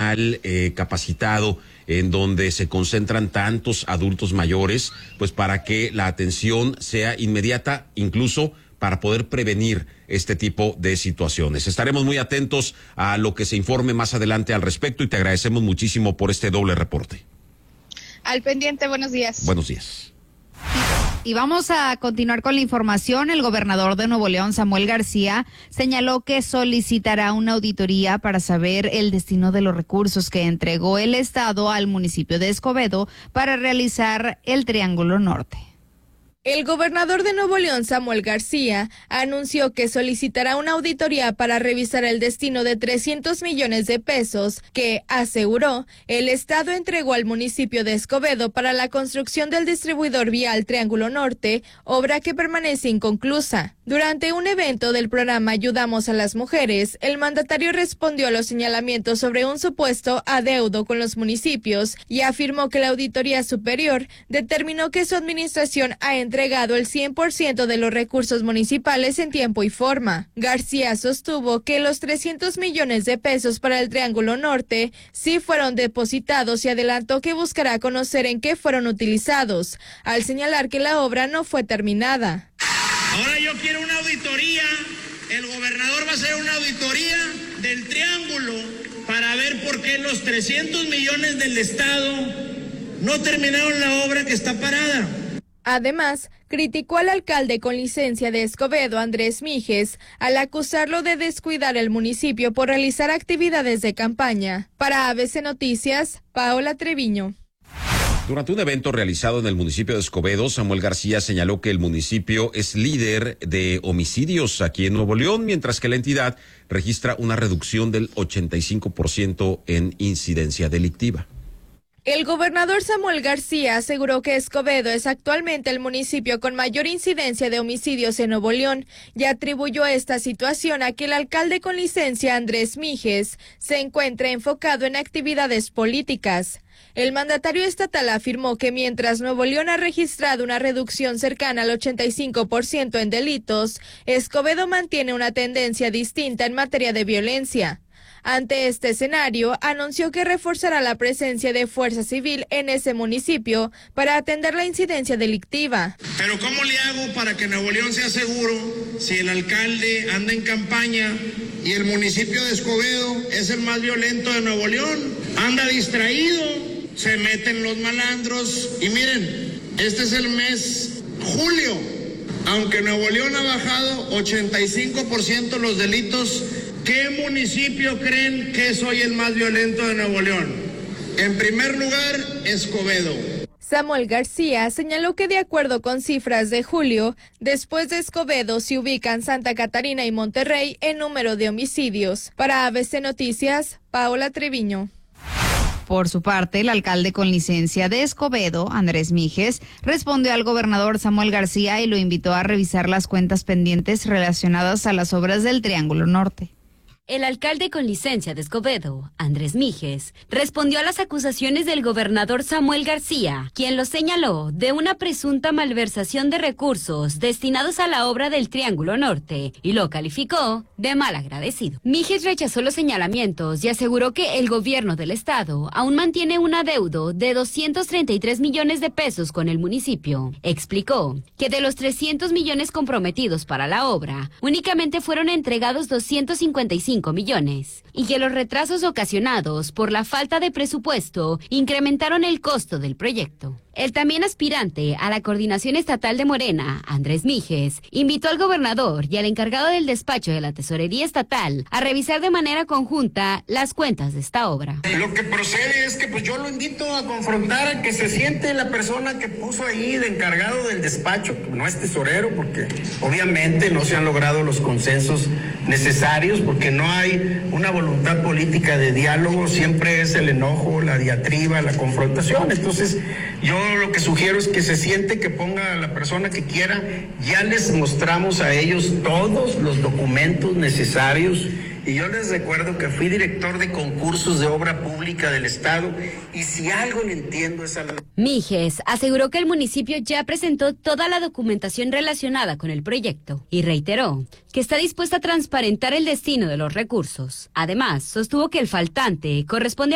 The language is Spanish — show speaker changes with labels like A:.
A: personal capacitado en donde se concentran tantos adultos mayores, pues para que la atención sea inmediata, incluso para poder prevenir este tipo de situaciones. Estaremos muy atentos a lo que se informe más adelante al respecto y te agradecemos muchísimo por este doble reporte.
B: Al pendiente, buenos días.
A: Buenos días.
C: Y vamos a continuar con la información. El gobernador de Nuevo León, Samuel García, señaló que solicitará una auditoría para saber el destino de los recursos que entregó el Estado al municipio de Escobedo para realizar el Triángulo Norte.
D: El gobernador de Nuevo León, Samuel García, anunció que solicitará una auditoría para revisar el destino de 300 millones de pesos que, aseguró, el Estado entregó al municipio de Escobedo para la construcción del distribuidor vial Triángulo Norte, obra que permanece inconclusa. Durante un evento del programa Ayudamos a las Mujeres, el mandatario respondió a los señalamientos sobre un supuesto adeudo con los municipios y afirmó que la Auditoría Superior determinó que su administración ha entregado el 100% de los recursos municipales en tiempo y forma. García sostuvo que los 300 millones de pesos para el Triángulo Norte sí fueron depositados y adelantó que buscará conocer en qué fueron utilizados, al señalar que la obra no fue terminada.
E: Ahora yo quiero una auditoría, el gobernador va a hacer una auditoría del Triángulo para ver por qué los 300 millones del Estado no terminaron la obra que está parada.
D: Además, criticó al alcalde con licencia de Escobedo, Andrés Mijes, al acusarlo de descuidar el municipio por realizar actividades de campaña. Para ABC Noticias, Paola Treviño.
A: Durante un evento realizado en el municipio de Escobedo, Samuel García señaló que el municipio es líder de homicidios aquí en Nuevo León, mientras que la entidad registra una reducción del 85% en incidencia delictiva.
D: El gobernador Samuel García aseguró que Escobedo es actualmente el municipio con mayor incidencia de homicidios en Nuevo León y atribuyó esta situación a que el alcalde con licencia, Andrés Mijes, se encuentra enfocado en actividades políticas. El mandatario estatal afirmó que mientras Nuevo León ha registrado una reducción cercana al 85% en delitos, Escobedo mantiene una tendencia distinta en materia de violencia. Ante este escenario, anunció que reforzará la presencia de Fuerza Civil en ese municipio para atender la incidencia delictiva.
E: Pero ¿cómo le hago para que Nuevo León sea seguro si el alcalde anda en campaña y el municipio de Escobedo es el más violento de Nuevo León? Anda distraído, se meten los malandros y miren, este es el mes julio. Aunque Nuevo León ha bajado 85% los delitos, ¿qué municipio creen que es hoy el más violento de Nuevo León? En primer lugar, Escobedo.
D: Samuel García señaló que de acuerdo con cifras de julio, después de Escobedo se ubican Santa Catarina y Monterrey en número de homicidios. Para ABC Noticias, Paola Treviño.
C: Por su parte, el alcalde con licencia de Escobedo, Andrés Mijes, respondió al gobernador Samuel García y lo invitó a revisar las cuentas pendientes relacionadas a las obras del Triángulo Norte.
F: El alcalde con licencia de Escobedo, Andrés Mijes, respondió a las acusaciones del gobernador Samuel García, quien lo señaló de una presunta malversación de recursos destinados a la obra del Triángulo Norte y lo calificó de malagradecido. Mijes rechazó los señalamientos y aseguró que el gobierno del estado aún mantiene un adeudo de 233 millones de pesos con el municipio. Explicó que de los 300 millones comprometidos para la obra, únicamente fueron entregados 255 millones y que los retrasos ocasionados por la falta de presupuesto incrementaron el costo del proyecto. El también aspirante a la coordinación estatal de Morena, Andrés Mijes, invitó al gobernador y al encargado del despacho de la Tesorería Estatal a revisar de manera conjunta las cuentas de esta obra.
G: Lo que procede es que yo lo invito a confrontar a que se siente la persona que puso ahí de encargado del despacho, que no es tesorero, porque obviamente no se han logrado los consensos necesarios, porque no hay una voluntad política de diálogo, siempre es el enojo, la diatriba, la confrontación. Entonces, yo lo que sugiero es que se siente, que ponga a la persona que quiera. Ya les mostramos a ellos todos los documentos necesarios y yo les recuerdo que fui director de concursos de obra pública del estado y si algo le entiendo es a la...
F: Mijes aseguró que el municipio ya presentó toda la documentación relacionada con el proyecto y reiteró que está dispuesta a transparentar el destino de los recursos. Además, sostuvo que el faltante corresponde